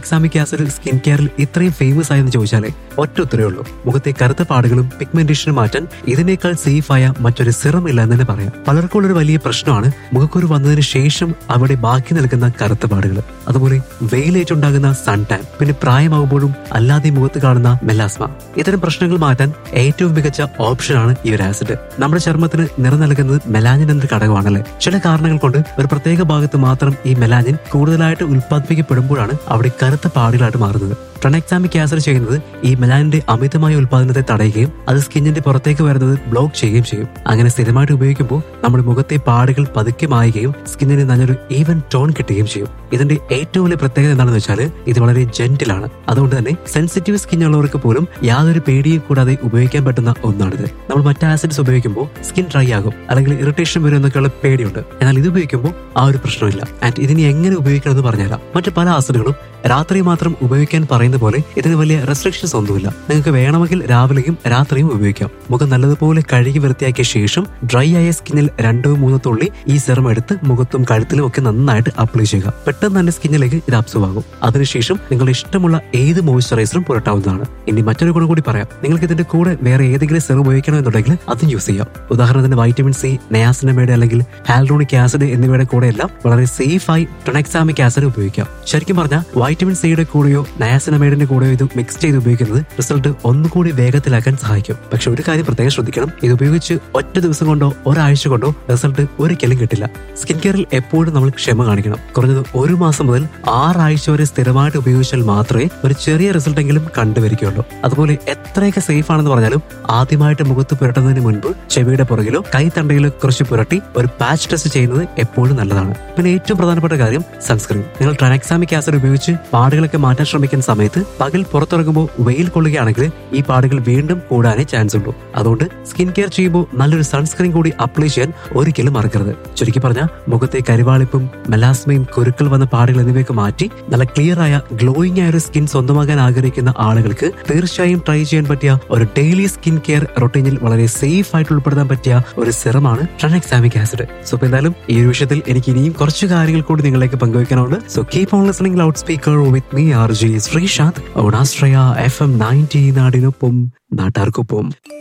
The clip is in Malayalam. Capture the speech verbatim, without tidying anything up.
ട്രൊണക്സാമിക് ആസിഡ് സ്കിൻ കെയറിൽ ഇത്രയും ഫേമസ് ആയെന്ന് ചോദിച്ചാലേ ഒറ്റ ഉത്തരവേ ഉള്ളൂ. മുഖത്തെ കറുത്ത പാടുകളും പിഗ്മെന്റേഷനും മാറ്റാൻ ഇതിനേക്കാൾ സേഫ് ആയ മറ്റൊരു സിറം ഇല്ല എന്ന് തന്നെ പറയാം. പലർക്കും ഉള്ളൊരു വലിയ പ്രശ്നമാണ് മുഖക്കുരു വന്നതിന് ശേഷം അവിടെ ബാക്കി നിൽക്കുന്ന കറുത്ത പാടുകൾ. അതുപോലെ വെയിലേറ്റുണ്ടാകുന്ന സൺ ടാൻ, പിന്നെ പ്രായമാകുമ്പോഴും അല്ലാതെ മുഖത്ത് കാണുന്ന മെലാസ്മ. ഇത്തരം പ്രശ്നങ്ങൾ മാറ്റാൻ ഏറ്റവും മികച്ച ഓപ്ഷനാണ് ഈ ഒരു ആസിഡ്. നമ്മുടെ ചർമ്മത്തിന് നിറം നൽകുന്നത് മെലാനിൻ എന്നൊരു ഘടകമാണല്ലേ. ചില കാരണങ്ങൾ കൊണ്ട് ഒരു പ്രത്യേക ഭാഗത്ത് മാത്രം ഈ മെലാനിൻ കൂടുതലായിട്ട് ഉൽപ്പാദിപ്പിക്കപ്പെടുമ്പോഴാണ് അവിടെ കറുത്ത പാടുകളായിട്ട് മാറുന്നത്. ട്രൊണക്സാമിക് ആസിഡ് ചെയ്യുന്നത് ഈ മെലാനിന്റെ അമിതമായ ഉൽപാദനത്തെ തടയുകയും അത് സ്കിന്നിന്റെ പുറത്തേക്ക് വരുന്നത് ബ്ലോക്ക് ചെയ്യുകയും ചെയ്യും. അങ്ങനെ സ്ഥിരമായിട്ട് ഉപയോഗിക്കുമ്പോൾ നമ്മുടെ മുഖത്തെ പാടുകൾ പതുക്കെ മായുകയും സ്കിന്നിന് നല്ലൊരു ഈവൻ ടോൺ കിട്ടുകയും ചെയ്യും. ഇതിന്റെ ഏറ്റവും വലിയ പ്രത്യേകത എന്താണെന്ന് വെച്ചാൽ ഇത് വളരെ ജെന്റിലാണ്. അതുകൊണ്ട് തന്നെ സെൻസിറ്റീവ് സ്കിൻ ഉള്ളവർക്ക് പോലും യാതൊരു പേടിയും കൂടാതെ ഉപയോഗിക്കാൻ പറ്റുന്ന ഒന്നാണിത്. നമ്മൾ മറ്റ് ആസിഡ്സ് ഉപയോഗിക്കുമ്പോൾ സ്കിൻ ഡ്രൈ ആകും അല്ലെങ്കിൽ ഇറിറ്റേഷൻ വരും എന്നൊക്കെയുള്ള പേടിയുണ്ട്. എന്നാൽ ഇത് ഉപയോഗിക്കുമ്പോൾ ആ ഒരു പ്രശ്നമില്ല. ആൻഡ് ഇതിനെ എങ്ങനെ ഉപയോഗിക്കണം എന്ന് പറഞ്ഞുതരാം. മറ്റു പല ആസിഡുകളും രാത്രി മാത്രം ഉപയോഗിക്കാൻ പറയുന്ന പോലെ ഇതിന് വലിയ റെസ്ട്രിക്ഷൻസ് ഒന്നുമില്ല. നിങ്ങൾക്ക് വേണമെങ്കിൽ രാവിലെയും രാത്രിയും ഉപയോഗിക്കാം. മുഖം നല്ലതുപോലെ കഴുകി വൃത്തിയാക്കിയ ശേഷം ഡ്രൈ ആയ സ്കിന്നിൽ രണ്ടോ മൂന്നോ തുള്ളി ഈ സെറം എടുത്ത് മുഖത്തും കഴുത്തിലും ഒക്കെ നന്നായിട്ട് അപ്ലൈ ചെയ്യുക. പെട്ടെന്ന് തന്നെ സ്കിന്നിലേക്ക് ഇത് അബ്സോർബ് ആകും. അതിനുശേഷം നിങ്ങളുടെ ഇഷ്ടമുള്ള ഏത് മോയ്സ്ചറൈസറും പുരട്ടാവുന്നതാണ്. ഇനി മറ്റൊരു ഗുണം കൂടി പറയാം. നിങ്ങൾക്ക് ഇതിന്റെ കൂടെ വേറെ ഏതെങ്കിലും സെറം ഉപയോഗിക്കണമെന്നുണ്ടെങ്കിൽ അതും യൂസ് ചെയ്യാം. ഉദാഹരണത്തിന് വൈറ്റമിൻ സി, നയാസിനമൈഡ് അല്ലെങ്കിൽ ഹാൽറോണിക് ആസിഡ് എന്നിവയുടെ കൂടെയെല്ലാം വളരെ സേഫായി ട്രൊണക്സാമിക് ആസിഡ് ഉപയോഗിക്കാം. ശരിക്കും പറഞ്ഞാൽ വൈറ്റമിൻ സിയുടെ കൂടെയോ നയാസിനമൈഡിന്റെ കൂടെയോ ഇത് മിക്സ് ചെയ്ത് ഉപയോഗിക്കുന്നത് റിസൾട്ട് ഒന്നുകൂടി വേഗത്തിലാക്കാൻ സഹായിക്കും. പക്ഷെ ഒരു കാര്യം പ്രത്യേകം ശ്രദ്ധിക്കണം. ഇത് ഉപയോഗിച്ച് ഒറ്റ ദിവസം കൊണ്ടോ ഒരാഴ്ച കൊണ്ടോ റിസൾട്ട് ഒരിക്കലും കിട്ടില്ല. സ്കിൻ കെയറിൽ എപ്പോഴും നമ്മൾ ക്ഷമ കാണിക്കണം. കുറഞ്ഞത് ഒരു മാസം മുതൽ ആറാഴ്ച വരെ സ്ഥിരമായിട്ട് ഉപയോഗിച്ചാൽ മാത്രമേ ഒരു ചെറിയ റിസൾട്ട് എങ്കിലും കണ്ടുവരികയുള്ളൂ. അതുപോലെ എത്രയൊക്കെ സേഫ് ആണെന്ന് പറഞ്ഞാലും ആദ്യമായിട്ട് മുഖത്ത് പുരട്ടുന്നതിന് മുൻപ് ചെവിയുടെ പുറകിലോ കൈത്തണ്ടയിലോ കുറച്ച് പുരട്ടി ഒരു പാച്ച് ടെസ്റ്റ് ചെയ്യുന്നത് എപ്പോഴും നല്ലതാണ്. പിന്നെ ഏറ്റവും പ്രധാനപ്പെട്ട കാര്യം സൺസ്ക്രീൻ. നിങ്ങൾ ട്രൊണക്സാമിക് ആസിഡ് ഉപയോഗിച്ച് പാടുകളൊക്കെ മാറ്റാൻ ശ്രമിക്കുന്ന സമയത്ത് പകൽ പുറത്തിറങ്ങുമ്പോൾ വെയിൽ കൊള്ളുകയാണെങ്കിൽ ഈ പാടുകൾ വീണ്ടും കൂടാനേ ചാൻസ് ഉള്ളൂ. അതുകൊണ്ട് സ്കിൻ കെയർ ചെയ്യുമ്പോൾ നല്ലൊരു സൺസ്ക്രീൻ കൂടി അപ്ലൈ ചെയ്യാൻ ഒരിക്കലും മറക്കരുത്. ചുരുക്കി പറഞ്ഞാൽ മുഖത്തെ കരിവാളിപ്പും മെലാസ്മയും കുരുക്കൾ വന്ന പാടുകൾ എന്നിവയൊക്കെ മാറ്റി നല്ല ക്ലിയർ ആയ ഗ്ലോയിങ് ആയ ഒരു സ്കിൻ സ്വന്തമാക്കാൻ ആഗ്രഹിക്കുന്ന ആളുകൾക്ക് തീർച്ചയായും ട്രൈ ചെയ്യാൻ പറ്റിയ ഒരു ഡെയിലി സ്കിൻ കെയർ റൊട്ടീനിൽ വളരെ സേഫ് ആയിട്ട് ഉൾപ്പെടുത്താൻ പറ്റിയ ഒരു സിറമാണ് ട്രൊണക്സാമിക് ആസിഡ്. സോ ഇപ്പൊ എന്തായാലും ഈ ഒരു വിഷയത്തിൽ എനിക്ക് ഇനിയും കുറച്ച് കാര്യങ്ങൾ കൂടി നിങ്ങളിലേക്ക് പങ്കുവയ്ക്കാനുണ്ട്. So keep on listening loud speaker with me R J Sreesanth on Ashraya F M ninety. നാടിനൊപ്പം നാട്ടാർക്കൊപ്പം.